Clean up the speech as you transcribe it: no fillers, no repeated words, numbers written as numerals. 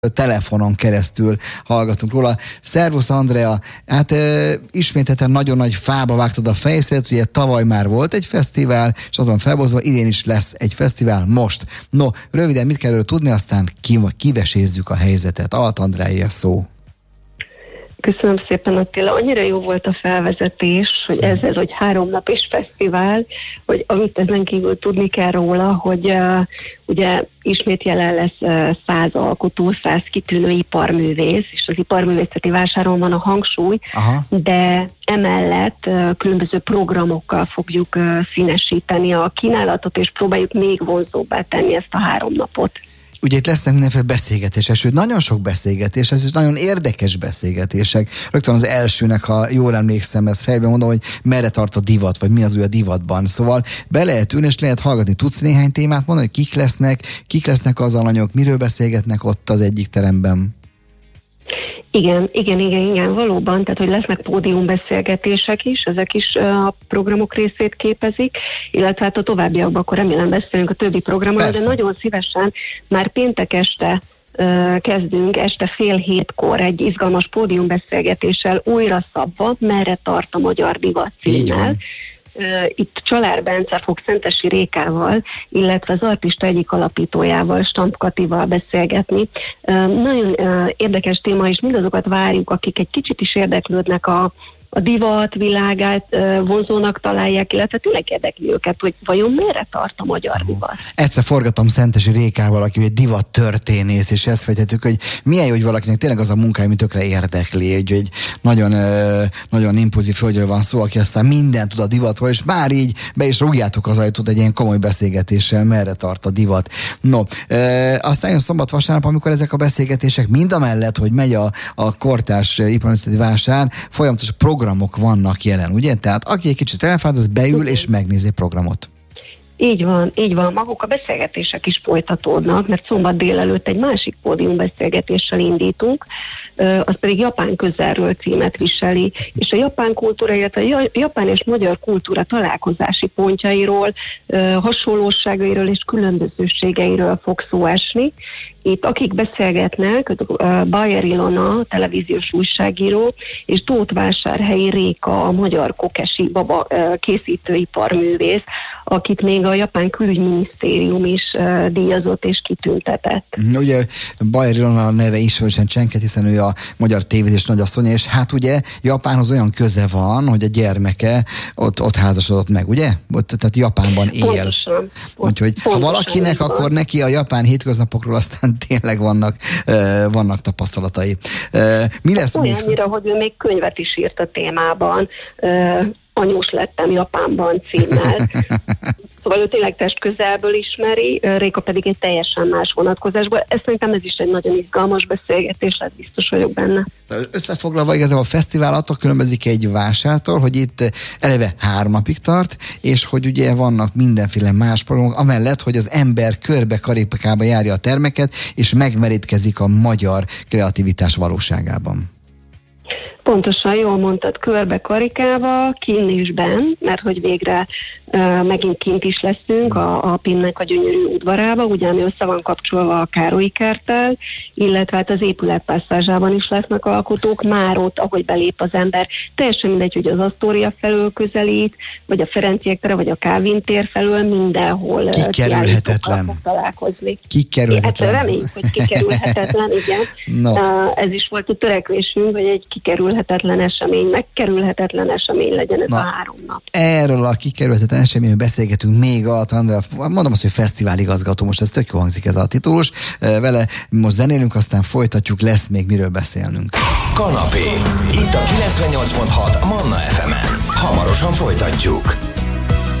telefonon keresztül hallgatunk róla. Szervusz, Andrea! Hát ismételten nagyon nagy fába vágtad a fejszét, ugye tavaly már volt egy fesztivál, és azon felhozva idén is lesz egy fesztivál most. No, röviden mit kell erről tudni, aztán kivesézzük a helyzetet. Alt Andreáé a szó. Köszönöm szépen, Attila. Annyira jó volt a felvezetés, hogy ez egy 3 napos fesztivál, hogy amit ezen kívül tudni kell róla, hogy ugye ismét jelen lesz 100 alkotó, 100 kitűnő iparművész, és az iparművészeti vásáron van a hangsúly, de emellett különböző programokkal fogjuk színesíteni a kínálatot, és próbáljuk még vonzóbbá tenni ezt a 3 napot. Ugye itt lesznek mindenféle beszélgetések, sőt nagyon sok beszélgetés, ez is nagyon érdekes beszélgetések. Rögtön az elsőnek, ha jól emlékszem, ezt fejben mondom, hogy merre tart a divat, vagy mi az új a divatban. Szóval be lehet ülni, és lehet hallgatni. Tudsz néhány témát mondani, hogy kik lesznek az alanyok, miről beszélgetnek ott az egyik teremben? Igen, valóban, tehát hogy lesznek pódiumbeszélgetések is, ezek is a programok részét képezik, illetve hát a továbbiakban akkor remélem beszélünk a többi programról, de nagyon szívesen már péntek este kezdünk, este 6:30 egy izgalmas pódiumbeszélgetéssel újra szabva, merre tart a magyar divat címmel. Itt Csalár Bence fog Szentesi Rékával, illetve az artista egyik alapítójával, Stamp Katival beszélgetni. Nagyon érdekes téma, és mindazokat várjuk, akik egy kicsit is érdeklődnek a divat világát vonzónak találják, illetve tényleg érdekli őket, hogy vajon merre tart a magyar divat. Egyszer forgatom Szentesi Rékával, aki egy divat történész, és ezt fejtettük, hogy milyen jó, hogy valakinek tényleg az a munkája, amit tökre érdekli, hogy egy nagyon, nagyon impulzív hölgyről van szó, aki aztán mindent tud a divatról, és már így be is rúgjátok az ajtót egy ilyen komoly beszélgetéssel, merre tart a divat. No, aztán jön szombat-vasárnap, amikor ezek a beszélgetések mindamellett, hogy megy a kortárs iparművészeti vásár, folyamatos programok vannak jelen, ugye? Tehát aki egy kicsit elfáradt, az beül és megnézi a programot. Így van. Maguk a beszélgetések is folytatódnak, mert szombat délelőtt egy másik pódiumbeszélgetéssel indítunk, az pedig Japán közelről címet viseli, és a japán kultúra, illetve a japán és magyar kultúra találkozási pontjairól, hasonlóságairól és különbözőségeiről fog szó esni. Itt akik beszélgetnek, Bayer Ilona, televíziós újságíró, és Tóthvásárhelyi Réka, a magyar kokesi baba készítőiparművész, akit még a japán külügyminisztérium is díjazott és kitüntetett. Ugye Bayer Ilona neve ismerősen csenket, hiszen ő a magyar tévézés nagyasszonya, és hát ugye Japánhoz olyan köze van, hogy a gyermeke ott házasodott meg, ugye? Tehát Japánban él. Pontosan. Úgyhogy ha valakinek, akkor neki a japán hétköznapokról aztán tényleg vannak tapasztalatai. Mi lesz még? Olyannyira, hogy ő még könyvet is írt a témában, Anyós lettem Japánban címmel. Szóval ő tényleg test közelből ismeri, Réka pedig egy teljesen más vonatkozásból. Szerintem ez is egy nagyon izgalmas beszélgetés, hát biztos vagyok benne. Összefoglalva igazából a fesztivál attól különbözik egy vásártól, hogy itt eleve 3 napig tart, és hogy ugye vannak mindenféle más programok, amellett, hogy az ember körbe-karikába járja a termeket, és megmerítkezik a magyar kreativitás valóságában. Pontosan, jól mondtad, körbe-karikába, kinn és benn, mert hogy végre megint kint is leszünk a Pinnek a gyönyörű udvarába, ugye ami össze van kapcsolva a Károlyi kerttel, illetve hát az épület passzázsában is lesznek alkotók, már ott, ahogy belép az ember, teljesen mindegy, hogy az Asztória felől közelít, vagy a Ferenciek tere, vagy a Kálvin tér felől, mindenhol kikerülhetetlen fog találkozni. Kikerülhetetlen. Hát reméljük, hogy kikerülhetetlen, igen. No. Ez is volt a törekvésünk, hogy egy kikerülhetetlen esemény, megkerülhetetlen esemény legyen ez a 3 nap. Erről a kikerülhetetlen eseményről beszélgetünk még mondom azt, hogy fesztiváligazgató, most ez tök jó hangzik ez a titulus. Vele most zenélünk, aztán folytatjuk, lesz még miről beszélnünk. Kanapé. Itt a 98.6 Manna FM-en. Hamarosan folytatjuk.